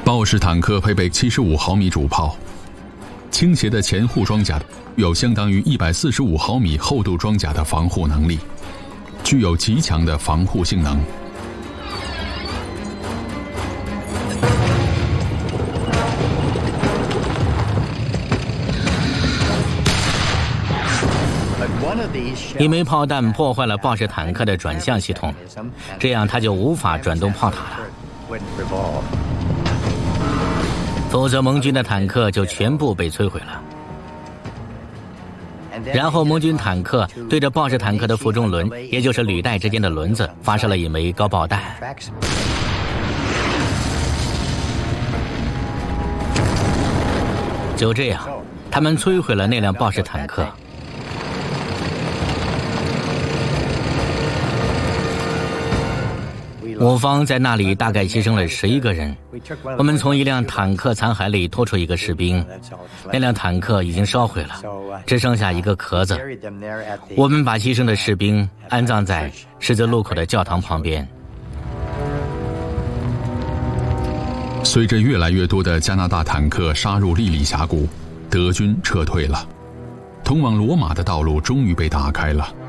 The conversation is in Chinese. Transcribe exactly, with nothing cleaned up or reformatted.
豹式坦克配备七十五毫米主炮，倾斜的前护装甲有相当于一百四十五毫米厚度装甲的防护能力，具有极强的防护性能。 一枚炮弹破坏了豹式坦克的转向系统，这样它就无法转动炮塔了，否则盟军的坦克就全部被摧毁了。然后盟军坦克对着豹式坦克的负重轮，也就是履带之间的轮子，发射了一枚高爆弹。就这样，他们摧毁了那辆豹式坦克。我方在那里大概牺牲了十一个人。我们从一辆坦克残骸里拖出一个士兵，那辆坦克已经烧毁了，只剩下一个壳子。我们把牺牲的士兵安葬在十字路口的教堂旁边。 随着越来越多的加拿大坦克杀入利利峡谷，德军撤退了，通往罗马的道路终于被打开了。